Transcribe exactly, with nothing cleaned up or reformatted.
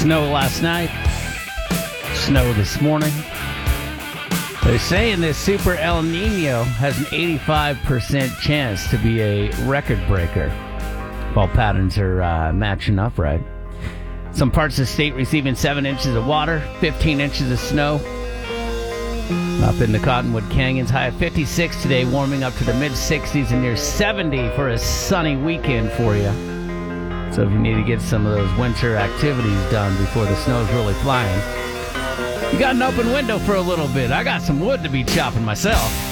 Snow last night. Snow this morning. They're saying this Super El Nino has an eighty-five percent chance to be a record breaker. Fall patterns are uh, matching up right. Some parts of the state receiving seven inches of water, fifteen inches of snow. Up in the Cottonwood Canyons, high of fifty-six today, warming up to the mid-sixties and near seventy for a sunny weekend for you. So if you need to get some of those winter activities done before the snow's really flying, you got an open window for a little bit. I got some wood to be chopping myself.